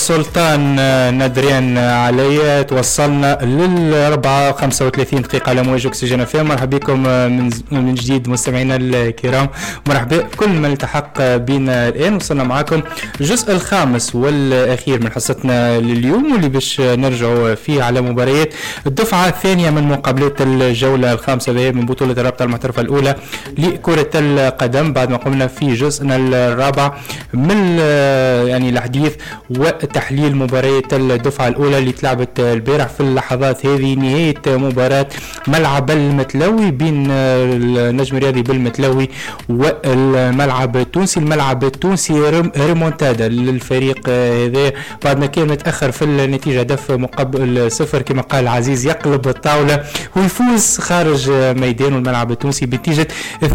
سلطان ندرين علي. توصلنا للأربعة 35 دقيقة على موجة أكسجين فيها. مرحبا بكم من جديد مستمعينا الكرام، مرحبا بكل من التحق بنا الآن. وصلنا معكم الجزء الخامس والأخير من حصتنا لليوم، واللي باش نرجعوا فيه على مباريات الدفعة الثانية من مقابلات الجولة الخامسة من بطولة الرابطة المحترفة الأولى لكرة القدم، بعد ما قمنا في جزءنا الرابع من يعني الحديث وتحليل مباريات الدفعة الأولى اللي تلعبت البارح. في اللحظات هذه نهاية مباراة ملعب المتلوي بين النجم الرياضي بالمتلوي والملعب التونسي. الملعب التونسي ريمونتادا للفريق هذا بعد ما كان متأخر في النتيجة، هدف مقابل 0 كما قال عزيز، يقلب الطاولة ويفوز خارج ميدان الملعب التونسي بنتيجة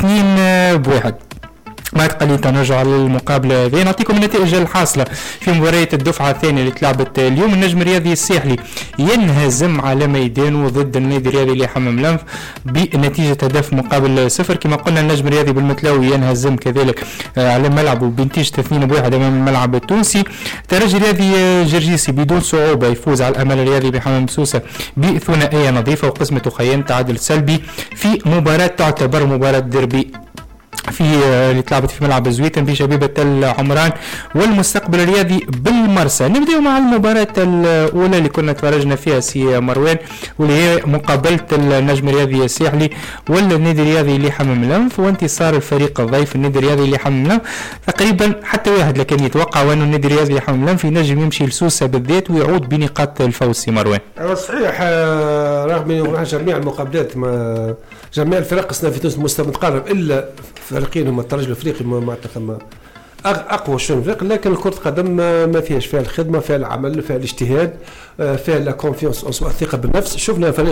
2-1. بعد قليل نرجع للمقابله هذه. نعطيكم النتائج الحاصله في مباراه الدفعه الثانيه اللي تلعبت اليوم. النجم الرياضي الساحلي ينهزم على ميدانه ضد النادي الرياضي لحمام لنف بنتيجه هدف مقابل 0. كما قلنا النجم الرياضي بالمتلوي ينهزم كذلك على ملعبه بنتيجه 2-1 امام الملعب التونسي. الترجي الرياضي جرجيسي بدون صعوبه يفوز على الامل الرياضي بحمام سوسه بثنائيه نظيفه، وقسمته خيان تعادل سلبي في مباراه تعتبر مباراه ديربي في اللي تلعبت في ملعب الزويتن في شبيبة العمران والمستقبل الرياضي بالمرسى. نبدأ مع المباراة الأولى اللي كنا تفرجنا فيها سي مروان، واللي هي مقابلة النجم الرياضي الساحلي والنادي الرياضي لحمام لنف، وانتصار الفريق الضيف النادي الرياضي لحمام لنف تقريبا حتى واحد، لكن يتوقع أنه النادي الرياضي لحمام لنف ينجم يمشي لسوسة بالذات ويعود بنقاط الفوز. سي مروان صحيح، رغم أن جميع المقابلات جميع الفرق في تونس مستوى متقارب إلا فريقين هما الترجي الافريقي ثم اقوى شويه فريق، لكن كره القدم ما فيهاش، فيها الخدمه، فيها العمل، فيها الاجتهاد، فيها لا كونفيونس، الثقه بالنفس. شفنا فريق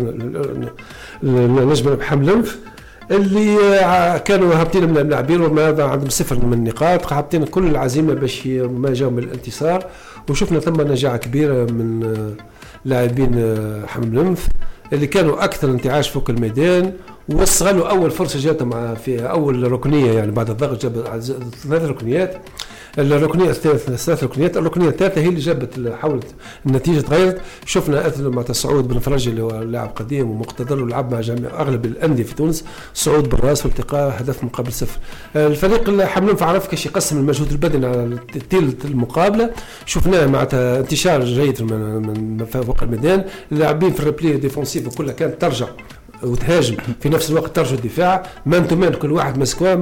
النجم بحمل لنف اللي كانوا هابطين من اللاعبين وما عندهم 0 من النقاط، هابطين كل العزيمه باش ما جاوا من الانتصار. وشفنا ثم نجاعه كبيره من لاعبين حمل لنف اللي كانوا اكثر انتعاش فوق الميدان، واستغلوا اول فرصه جاتهم في اول ركنيه، يعني بعد الضغط جاب 3 ركنيات. الركنيه ثلاث ركنيات، الركنيه الثالثه هي اللي جابت حاولت النتيجه تغيرت. شفنا اثر مع سعود بن فرج اللي هو لاعب قديم ومقتدر ولعب مع جميع اغلب الانديه في تونس، صعود بالراس والتقاء هدف مقابل 0. الفريق اللي حملون عرف كيفاش يقسم المجهود البدني على ثلث المقابله. شفناه مع انتشار جيد من فوق الميدان، اللاعبين في الريبلي ديفونسيف وكلها كانت ترجع وتهاجم في نفس الوقت، ترجع الدفاع مان تو مان، كل واحد مسكوه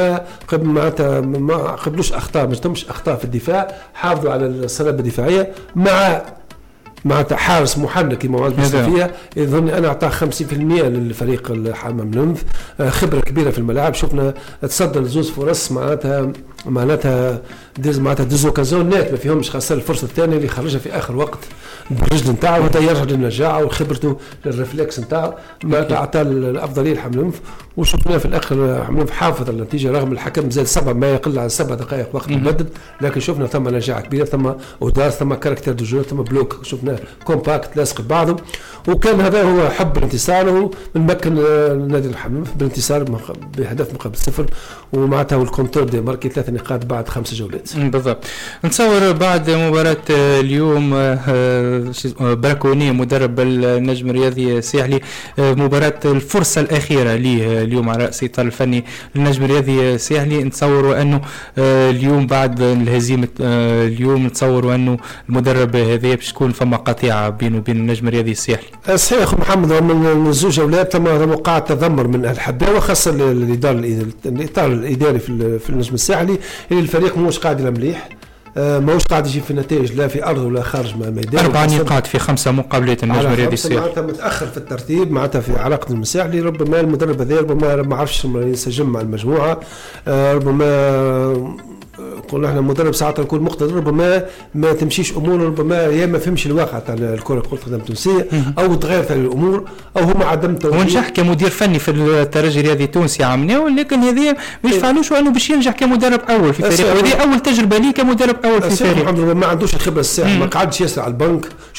ما قبلوش اخطاء، ما جاتهمش اخطاء في الدفاع، حافظوا على الصلابه الدفاعيه مع حارس محنك كما معاذ فيها. يظن انا اعطاه 50% للفريق حمام لنف، خبره كبيره في الملاعب. شفنا تصدى لزوز فرص معناتها ديزوكازيونات ما فيهمش، خاصه الفرصه الثانيه اللي خرجها في اخر وقت بالرجل نتاعو، وهذا يرجع للنجاعه وخبرته للريفلكس نتاعو، معناتها اعطى الافضليه لحمام لنف. وشفنا في الاخر حمام لنف حافظ على النتيجه رغم الحكم زاد 7 ما يقل عن 7 دقائق وقت مبدد، لكن شفنا ثم نجاعه كبيره، ثم اودار، ثم كاركتر دو جو، ثم بلوك، شفنا كومباكت لاصق ببعضه. وكان هذا هو حب الانتصار، ومكن النادي الحمام بالانتصار بهدف مقابل 0، ومعناتها والكونتور دي ماركي 3 نقاط بعد 5 جولات بالضبط. نتصور بعد مباراة اليوم براكوني مدرب النجم الرياضي الساحلي، مباراة الفرصة الأخيرة ليه اليوم على رأس الإطار الفني للنجم الرياضي الساحلي. نتصور أنه اليوم بعد الهزيمة اليوم نتصور أنه المدرب هذا باش تكون فما قطيعة بينه وبين النجم الرياضي الساحلي. صحيح أخو محمد، من الزوج أولاد تم وقع تذمر من الحباوة، خاصة الإطار الإداري في النجم الساحلي، اللي الفريق موش قاعد يلعب مليح، ماهوش قاعد يجيب في النتائج لا في أرض ولا خارج ميدان. 4 نقاط في 5 مقابلات النجم الرياضي الساحلي، معناتها متأخر في الترتيب، معناتها في علاقة النجم الساحلي. ربما المدرب هذا ربما ما عرفش ينسجم مع المجموعة، ربما قلنا احنا مدرب ساعات نكون مقتدر، ربما ما تمشيش امور، ربما يا ما فهمش الواقع تاع الكره القدم التونسيه، او تغيرت الامور، او هما عدم توجيه. ونجح كمدير فني في الترجي الرياضي التونسي عامناه، ولكن هذه ما يفعلوش انه باش ينجح كمدرب اول في فريق، وهذه اول تجربه ليه كمدرب اول في فريق. الحمد لله ما عندوش الخبره الساحه، ما قعدش ياسر على البنك.